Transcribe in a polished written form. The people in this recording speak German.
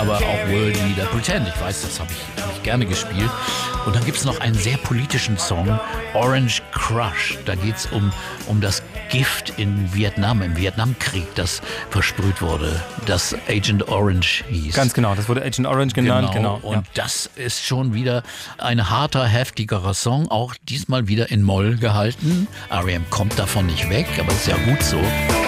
aber auch World Leader Pretend. Ich weiß, das hab ich gerne gespielt. Und dann gibt es noch einen sehr politischen Song, Orange Crush. Da geht es um das Gift in Vietnam, im Vietnamkrieg, das versprüht wurde, das Agent Orange hieß. Ganz genau, das wurde Agent Orange genannt. Genau. Und das ist schon wieder ein harter, heftigerer Song, auch diesmal wieder in Moll gehalten. R.E.M. kommt davon nicht weg, aber ist ja gut so.